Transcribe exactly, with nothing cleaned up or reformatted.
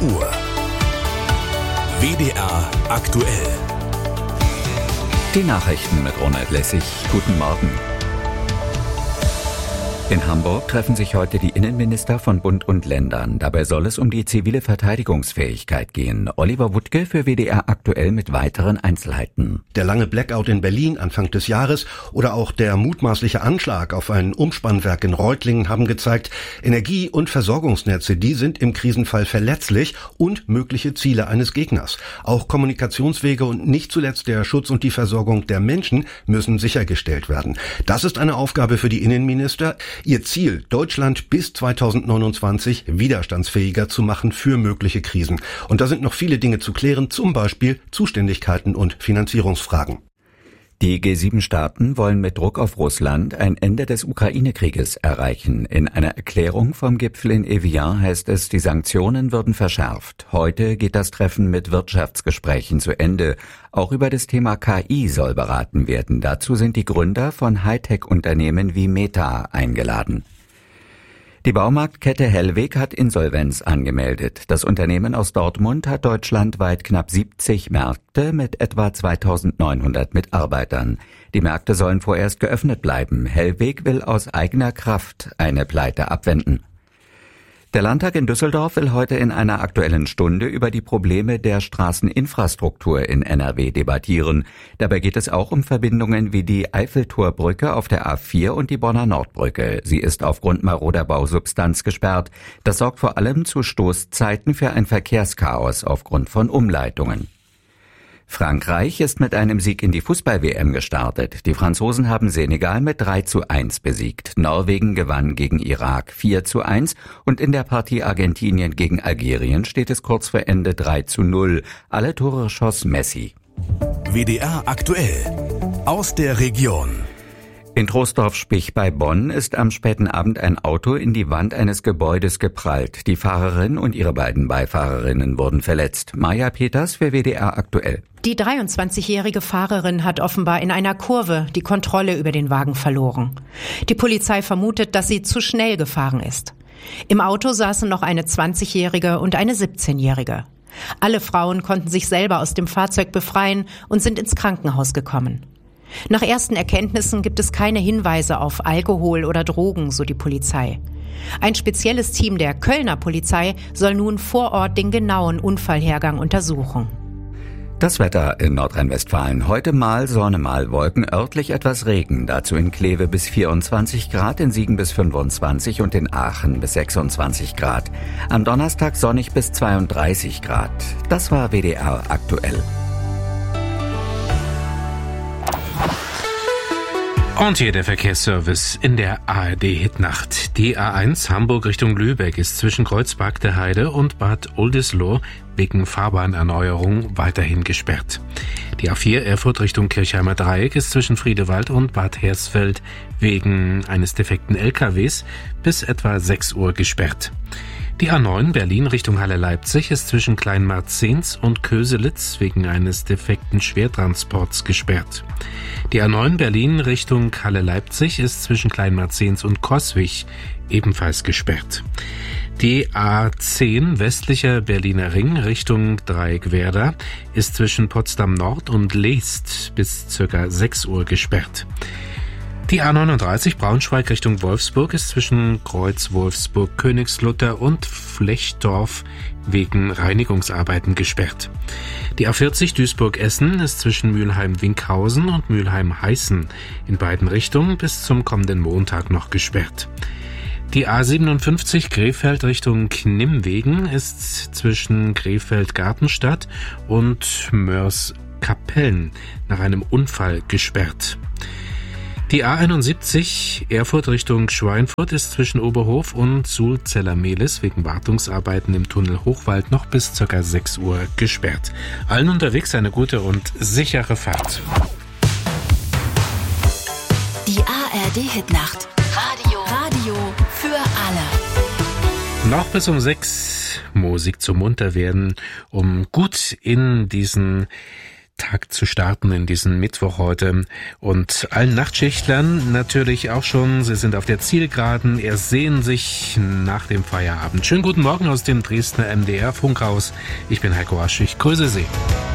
Uhr. W D R aktuell. Die Nachrichten mit Ronald Lessig. Guten Morgen. In Hamburg treffen sich heute die Innenminister von Bund und Ländern. Dabei soll es um die zivile Verteidigungsfähigkeit gehen. Oliver Wuttke für W D R aktuell mit weiteren Einzelheiten. Der lange Blackout in Berlin Anfang des Jahres oder auch der mutmaßliche Anschlag auf ein Umspannwerk in Reutlingen haben gezeigt, Energie- und Versorgungsnetze, die sind im Krisenfall verletzlich und mögliche Ziele eines Gegners. Auch Kommunikationswege und nicht zuletzt der Schutz und die Versorgung der Menschen müssen sichergestellt werden. Das ist eine Aufgabe für die Innenminister. Ihr Ziel, Deutschland bis zweitausendneunundzwanzig widerstandsfähiger zu machen für mögliche Krisen. Und da sind noch viele Dinge zu klären, zum Beispiel Zuständigkeiten und Finanzierungsfragen. Die G sieben Staaten wollen mit Druck auf Russland ein Ende des Ukraine-Krieges erreichen. In einer Erklärung vom Gipfel in Evian heißt es, die Sanktionen würden verschärft. Heute geht das Treffen mit Wirtschaftsgesprächen zu Ende. Auch über das Thema K I soll beraten werden. Dazu sind die Gründer von Hightech-Unternehmen wie Meta eingeladen. Die Baumarktkette Hellweg hat Insolvenz angemeldet. Das Unternehmen aus Dortmund hat deutschlandweit knapp siebzig Märkte mit etwa zweitausendneunhundert Mitarbeitern. Die Märkte sollen vorerst geöffnet bleiben. Hellweg will aus eigener Kraft eine Pleite abwenden. Der Landtag in Düsseldorf will heute in einer Aktuellen Stunde über die Probleme der Straßeninfrastruktur in N R W debattieren. Dabei geht es auch um Verbindungen wie die Eiffeltorbrücke auf der A vier und die Bonner Nordbrücke. Sie ist aufgrund maroder Bausubstanz gesperrt. Das sorgt vor allem zu Stoßzeiten für ein Verkehrschaos aufgrund von Umleitungen. Frankreich ist mit einem Sieg in die Fußball-W M gestartet. Die Franzosen haben Senegal mit drei zu eins besiegt. Norwegen gewann gegen Irak vier zu eins und in der Partie Argentinien gegen Algerien steht es kurz vor Ende drei zu null. Alle Tore schoss Messi. W D R aktuell. Aus der Region. In Troisdorf-Spich bei Bonn ist am späten Abend ein Auto in die Wand eines Gebäudes geprallt. Die Fahrerin und ihre beiden Beifahrerinnen wurden verletzt. Maja Peters für W D R aktuell. Die dreiundzwanzigjährige Fahrerin hat offenbar in einer Kurve die Kontrolle über den Wagen verloren. Die Polizei vermutet, dass sie zu schnell gefahren ist. Im Auto saßen noch eine zwanzigjährige und eine siebzehnjährige. Alle Frauen konnten sich selber aus dem Fahrzeug befreien und sind ins Krankenhaus gekommen. Nach ersten Erkenntnissen gibt es keine Hinweise auf Alkohol oder Drogen, so die Polizei. Ein spezielles Team der Kölner Polizei soll nun vor Ort den genauen Unfallhergang untersuchen. Das Wetter in Nordrhein-Westfalen. Heute mal Sonne, mal Wolken, örtlich etwas Regen. Dazu in Kleve bis vierundzwanzig Grad, in Siegen bis fünfundzwanzig und in Aachen bis sechsundzwanzig Grad. Am Donnerstag sonnig bis zweiunddreißig Grad. Das war W D R aktuell. Und hier der Verkehrsservice in der A R D-Hitnacht. Die A eins Hamburg Richtung Lübeck ist zwischen Kreuzberg der Heide und Bad Oldesloe wegen Fahrbahnerneuerung weiterhin gesperrt. Die A vier Erfurt Richtung Kirchheimer Dreieck ist zwischen Friedewald und Bad Hersfeld wegen eines defekten L K Ws bis etwa sechs Uhr gesperrt. Die A neun Berlin Richtung Halle-Leipzig ist zwischen Kleinmarzens und Köselitz wegen eines defekten Schwertransports gesperrt. Die A neun Berlin Richtung Halle-Leipzig ist zwischen Kleinmarzens und Coswig ebenfalls gesperrt. Die A zehn westlicher Berliner Ring Richtung Dreieckwerder ist zwischen Potsdam Nord und Leest bis ca. sechs Uhr gesperrt. Die A neununddreißig Braunschweig Richtung Wolfsburg ist zwischen Kreuz Wolfsburg Königslutter und Flechdorf wegen Reinigungsarbeiten gesperrt. Die A vierzig Duisburg-Essen ist zwischen Mülheim-Winkhausen und Mülheim-Heißen in beiden Richtungen bis zum kommenden Montag noch gesperrt. Die A siebenundfünfzig Krefeld Richtung Knimmwegen ist zwischen Krefeld-Gartenstadt und Mörs-Kapellen nach einem Unfall gesperrt. Die A einundsiebzig Erfurt Richtung Schweinfurt ist zwischen Oberhof und Sulzeller-Mehlis wegen Wartungsarbeiten im Tunnel Hochwald noch bis ca. sechs Uhr gesperrt. Allen unterwegs eine gute und sichere Fahrt. Die A R D-Hitnacht. Radio. Radio für alle. Noch bis um sechs Musik zum Munterwerden, um gut in diesen Tag zu starten in diesen Mittwoch heute. Und allen Nachtschichtlern natürlich auch schon. Sie sind auf der Zielgeraden, ersehnen sich nach dem Feierabend. Schönen guten Morgen aus dem Dresdner M D R Funkhaus. Ich bin Heiko Asch, ich grüße Sie.